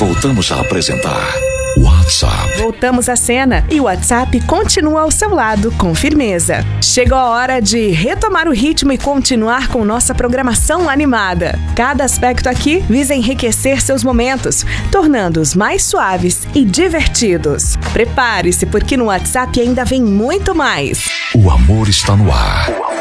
voltamos a apresentar WhatsApp. Voltamos à cena e o WhatsApp continua ao seu lado com firmeza. Chegou a hora de retomar o ritmo e continuar com nossa programação animada. Cada aspecto aqui visa enriquecer seus momentos, tornando-os mais suaves e divertidos. Prepare-se, porque no WhatsApp ainda vem muito mais. O amor está no ar.